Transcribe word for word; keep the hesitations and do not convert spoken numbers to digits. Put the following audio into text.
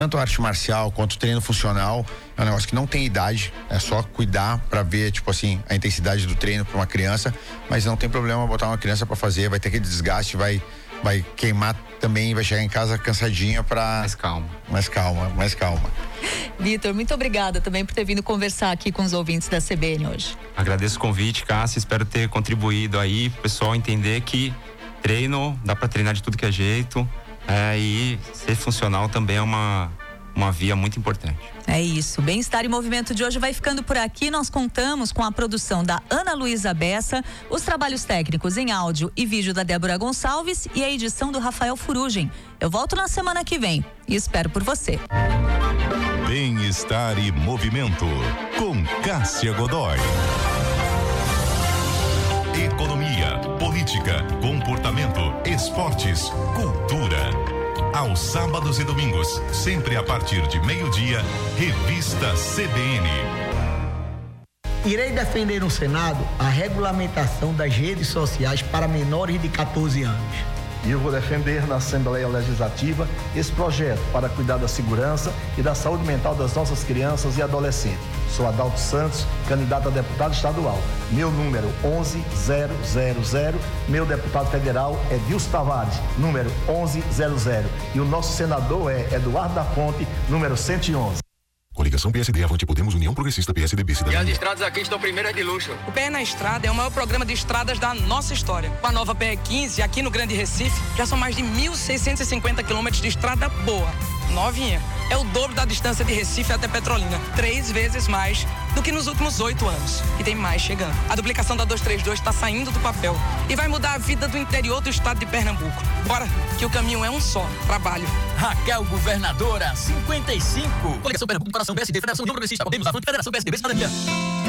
Tanto a arte marcial quanto o treino funcional é um negócio que não tem idade, é só cuidar para ver, tipo assim, a intensidade do treino para uma criança, mas não tem problema botar uma criança para fazer, vai ter aquele desgaste, vai, vai queimar também, vai chegar em casa cansadinha para... Mais calma. Mais calma, mais calma. Vitor, muito obrigada também por ter vindo conversar aqui com os ouvintes da C B N hoje. Agradeço o convite, Cássia, espero ter contribuído aí, pro pessoal entender que treino, dá para treinar de tudo que é jeito. É, e ser funcional também é uma, uma via muito importante. É isso, Bem-Estar em Movimento de hoje vai ficando por aqui. Nós contamos com a produção da Ana Luísa Bessa, os trabalhos técnicos em áudio e vídeo da Débora Gonçalves e a edição do Rafael Furugem. Eu volto na semana que vem e espero por você. Bem-Estar e Movimento com Cássia Godoy. Economia, política, comportamento, esportes, cultura. Aos sábados e domingos, sempre a partir de meio-dia, Revista C B N. Irei defender no Senado a regulamentação das redes sociais para menores de catorze anos. E eu vou defender na Assembleia Legislativa esse projeto para cuidar da segurança e da saúde mental das nossas crianças e adolescentes. Sou Adalto Santos, candidato a deputado estadual. Meu número onze zero zero zero. Meu deputado federal é Dilson Tavares, número onze zero zero. E o nosso senador é Eduardo da Fonte, número cento e onze. Coligação P S D, Avante Podemos, União Progressista, P S D B, Cidadania. E as estradas aqui estão primeiras de luxo. O P E na Estrada é o maior programa de estradas da nossa história. Com a nova P E quinze, aqui no Grande Recife, já são mais de mil seiscentos e cinquenta quilômetros de estrada boa. Novinha. É o dobro da distância de Recife até Petrolina. Três vezes mais do que nos últimos oito anos. E tem mais chegando. A duplicação da duzentos e trinta e dois está saindo do papel e vai mudar a vida do interior do estado de Pernambuco. Bora, que o caminho é um só. Trabalho. Raquel Governadora, cinquenta e cinco. Coligação Pernambuco, Coração P S D, Federação União Progressista, Podemos, Avante, Federação P S D B, Cidadania.